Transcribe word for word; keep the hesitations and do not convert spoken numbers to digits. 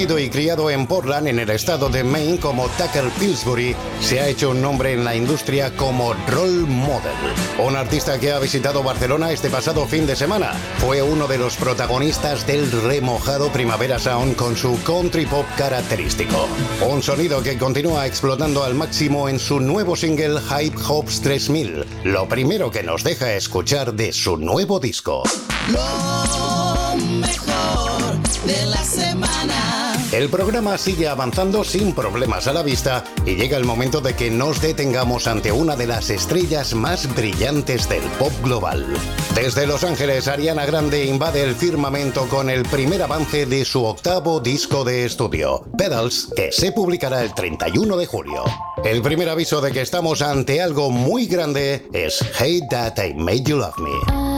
Nacido y criado en Portland, en el estado de Maine, como Tucker Pillsbury, se ha hecho un nombre en la industria como role model. Un artista que ha visitado Barcelona este pasado fin de semana. Fue uno de los protagonistas del remojado Primavera Sound con su country pop característico. Un sonido que continúa explotando al máximo en su nuevo single Hype Hops tres mil. Lo primero que nos deja escuchar de su nuevo disco. Lo mejor de la semana. El programa sigue avanzando sin problemas a la vista y llega el momento de que nos detengamos ante una de las estrellas más brillantes del pop global. Desde Los Ángeles, Ariana Grande invade el firmamento con el primer avance de su octavo disco de estudio, Pedals, que se publicará el treinta y uno de julio. El primer aviso de que estamos ante algo muy grande es Hate That I Made You Love Me.